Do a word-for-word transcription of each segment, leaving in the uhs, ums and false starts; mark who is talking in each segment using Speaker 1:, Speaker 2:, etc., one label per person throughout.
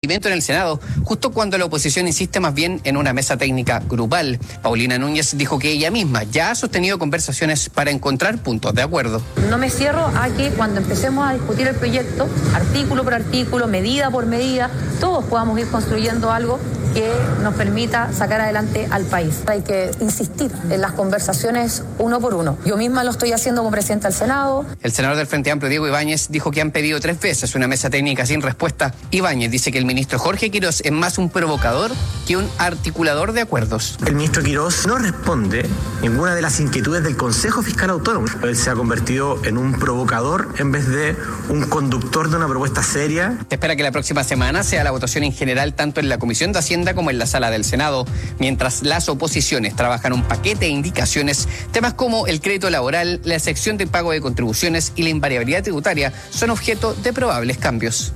Speaker 1: movimiento en el Senado, justo cuando la oposición insiste más bien en una mesa técnica grupal. Paulina Núñez dijo que ella misma ya ha sostenido conversaciones para encontrar puntos de acuerdo.
Speaker 2: No me cierro a que cuando empecemos a discutir el proyecto, artículo por artículo, medida por medida, todos podamos ir construyendo algo que nos permita sacar adelante al país. Hay que insistir en las conversaciones uno por uno. Yo misma lo estoy haciendo como presidenta del Senado.
Speaker 1: El senador del Frente Amplio, Diego Ibáñez, dijo que han pedido tres veces una mesa técnica sin respuesta. Ibáñez dice que el ministro Jorge Quirós es más un provocador que un articulador de acuerdos.
Speaker 3: El ministro Quirós no responde ninguna de las inquietudes del Consejo Fiscal Autónomo. Él se ha convertido en un provocador en vez de un conductor de una propuesta seria.
Speaker 1: Se espera que la próxima semana sea la votación en general tanto en la Comisión de Hacienda como en la sala del Senado, mientras las oposiciones trabajan un paquete de indicaciones. Temas como el crédito laboral, la excepción de pago de contribuciones y la invariabilidad tributaria son objeto de probables cambios.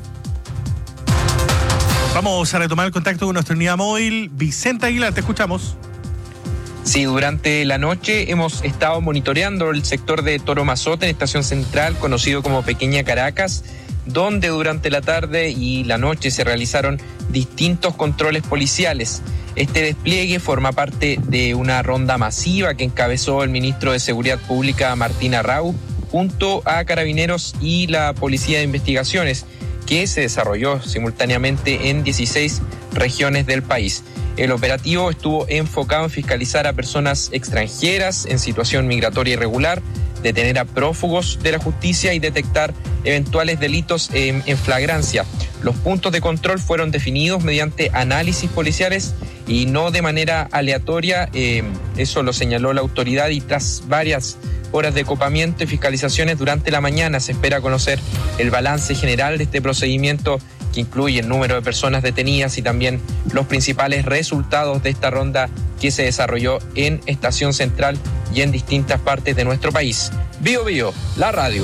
Speaker 4: Vamos a retomar el contacto con nuestra unidad móvil. Vicente Aguilar, te escuchamos.
Speaker 5: Sí, durante la noche hemos estado monitoreando el sector de Toro Mazote en Estación Central, conocido como Pequeña Caracas, donde durante la tarde y la noche se realizaron distintos controles policiales. Este despliegue forma parte de una ronda masiva que encabezó el ministro de Seguridad Pública, Martín Arrau, junto a Carabineros y la Policía de Investigaciones, que se desarrolló simultáneamente en dieciséis regiones del país. El operativo estuvo enfocado en fiscalizar a personas extranjeras en situación migratoria irregular, detener a prófugos de la justicia y detectar eventuales delitos en, en flagrancia. Los puntos de control fueron definidos mediante análisis policiales y no de manera aleatoria. Eh, eso lo señaló la autoridad, y tras varias horas de copamiento y fiscalizaciones durante la mañana se espera conocer el balance general de este procedimiento, que incluye el número de personas detenidas y también los principales resultados de esta ronda que se desarrolló en Estación Central y en distintas partes de nuestro país. Bio Bio, la radio.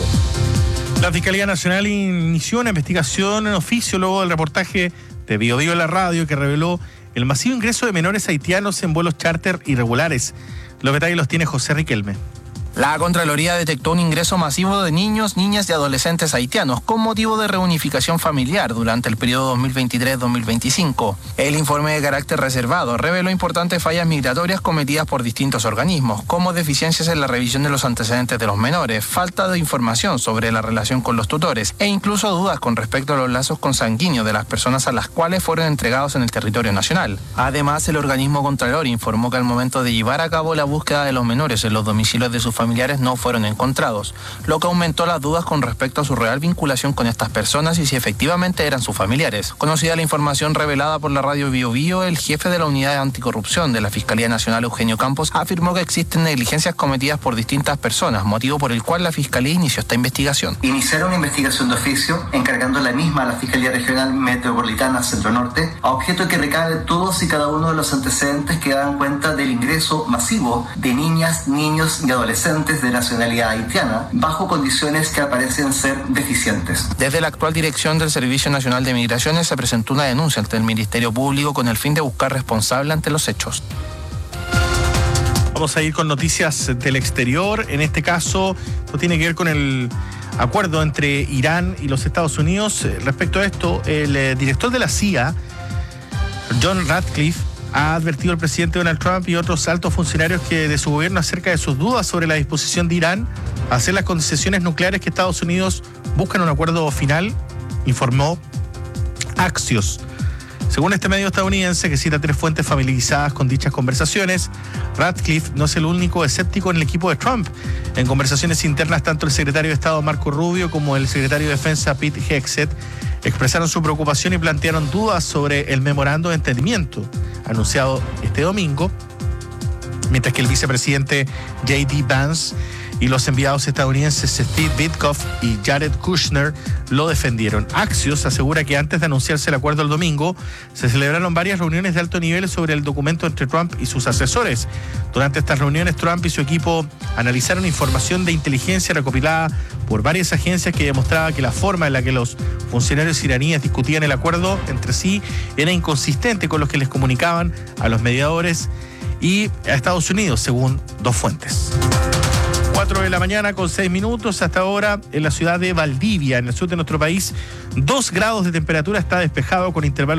Speaker 4: La Fiscalía Nacional inició una investigación en oficio luego del reportaje de Bio Bio, la radio, que reveló el masivo ingreso de menores haitianos en vuelos charter irregulares. Los detalles los tiene José Riquelme.
Speaker 6: La Contraloría detectó un ingreso masivo de niños, niñas y adolescentes haitianos con motivo de reunificación familiar durante el periodo dos mil veintitrés a dos mil veinticinco. El informe de carácter reservado reveló importantes fallas migratorias cometidas por distintos organismos, como deficiencias en la revisión de los antecedentes de los menores, falta de información sobre la relación con los tutores e incluso dudas con respecto a los lazos consanguíneos de las personas a las cuales fueron entregados en el territorio nacional. Además, el organismo Contralor informó que al momento de llevar a cabo la búsqueda de los menores en los domicilios de sus familiares no fueron encontrados, lo que aumentó las dudas con respecto a su real vinculación con estas personas y si efectivamente eran sus familiares. Conocida la información revelada por la radio Bio Bio, el jefe de la Unidad de Anticorrupción de la Fiscalía Nacional, Eugenio Campos, afirmó que existen negligencias cometidas por distintas personas, motivo por el cual la Fiscalía inició esta investigación.
Speaker 7: Iniciaron una investigación de oficio, encargando la misma a la Fiscalía Regional Metropolitana Centro Norte, a objeto de que recabe todos y cada uno de los antecedentes que dan cuenta del ingreso masivo de niñas, niños y adolescentes de nacionalidad haitiana, bajo condiciones que aparecen ser deficientes.
Speaker 6: Desde la actual dirección del Servicio Nacional de Migraciones se presentó una denuncia ante el Ministerio Público con el fin de buscar responsable ante los hechos.
Speaker 4: Vamos a ir con noticias del exterior. En este caso, esto tiene que ver con el acuerdo entre Irán y los Estados Unidos. Respecto a esto, el eh, director de la C I A, John Ratcliffe, ha advertido al presidente Donald Trump y otros altos funcionarios que de su gobierno acerca de sus dudas sobre la disposición de Irán a hacer las concesiones nucleares que Estados Unidos busca en un acuerdo final, informó Axios. Según este medio estadounidense, que cita tres fuentes familiarizadas con dichas conversaciones, Ratcliffe no es el único escéptico en el equipo de Trump. En conversaciones internas, tanto el secretario de Estado Marco Rubio como el secretario de Defensa Pete Hegseth expresaron su preocupación y plantearon dudas sobre el memorando de entendimiento anunciado este domingo, mientras que el vicepresidente J D Vance y los enviados estadounidenses Steve Witkoff y Jared Kushner lo defendieron. Axios asegura que antes de anunciarse el acuerdo el domingo, se celebraron varias reuniones de alto nivel sobre el documento entre Trump y sus asesores. Durante estas reuniones, Trump y su equipo analizaron información de inteligencia recopilada por varias agencias que demostraba que la forma en la que los funcionarios iraníes discutían el acuerdo entre sí era inconsistente con los que les comunicaban a los mediadores y a Estados Unidos, según dos fuentes. cuatro de la mañana con seis minutos. Hasta ahora en la ciudad de Valdivia, en el sur de nuestro país, dos grados de temperatura, está despejado con intervalos